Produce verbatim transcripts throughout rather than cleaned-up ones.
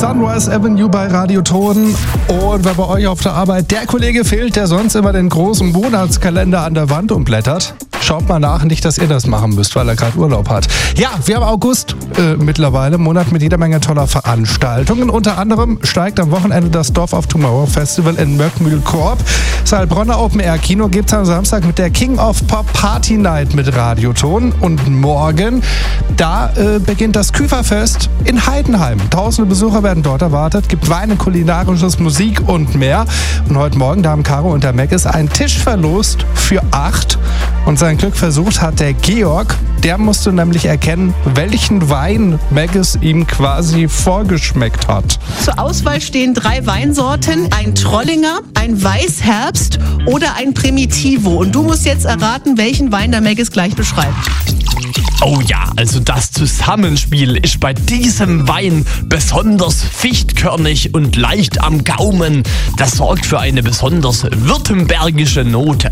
Sunrise Avenue bei Radioton. Und wer bei euch auf der Arbeit der Kollege fehlt, der sonst immer den großen Monatskalender an der Wand umblättert, schaut mal nach, nicht, dass ihr das machen müsst, weil er gerade Urlaub hat. Ja, wir haben August äh, mittlerweile, Monat mit jeder Menge toller Veranstaltungen. Unter anderem steigt am Wochenende das Dorf of Tomorrow Festival in Möckmühl-Korb. Das Heilbronner Open Air Kino gibt es am Samstag mit der King of Pop Party Night mit Radioton. Und morgen, da äh, beginnt das Küferfest in Heidenheim. Tausende Besucher werden dort erwartet, gibt Wein, kulinarisches, Musik und mehr. Und heute Morgen, da haben Caro und der Meckes einen Tisch verlost für acht. Und sein Glück versucht hat der Georg. Der musste nämlich erkennen, welchen Wein Meckes ihm quasi vorgeschmeckt hat. Zur Auswahl stehen drei Weinsorten, ein Trollinger, ein Weißherbst oder ein Primitivo. Und du musst jetzt erraten, welchen Wein der Meckes gleich beschreibt. Oh ja, also das Zusammenspiel ist bei diesem Wein besonders fichtkörnig und leicht am Gaumen. Das sorgt für eine besonders württembergische Note.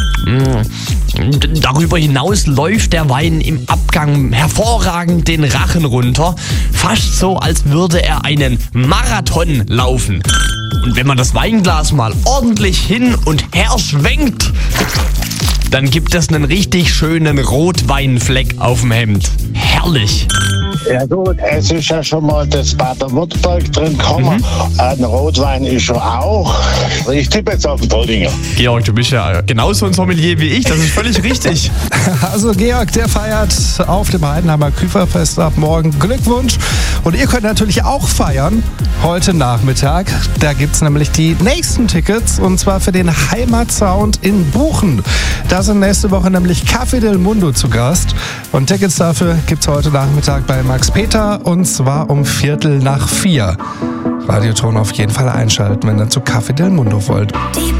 Darüber hinaus läuft der Wein im Abgang hervorragend den Rachen runter. Fast so, als würde er einen Marathon laufen. Und wenn man das Weinglas mal ordentlich hin und her schwenkt, dann gibt es einen richtig schönen Rotweinfleck auf dem Hemd. Herrlich. Ja gut, es ist ja schon mal das Baden-Württemberg drin gekommen. Mhm. Ein Rotwein ist schon auch. Ich tippe jetzt auf den Trollinger. Georg, du bist ja genauso ein Sommelier wie ich, das ist völlig richtig. Also Georg, der feiert auf dem Heidenheimer Küferfest ab morgen. Glückwunsch. Und ihr könnt natürlich auch feiern heute Nachmittag. Da gibt es nämlich die nächsten Tickets und zwar für den Heimatsound in Buchen. Da sind nächste Woche nämlich Café del Mundo zu Gast. Und Tickets dafür gibt es heute Nachmittag bei Max Peter und zwar um Viertel nach vier. Radioton auf jeden Fall einschalten, wenn ihr zu Café del Mundo wollt.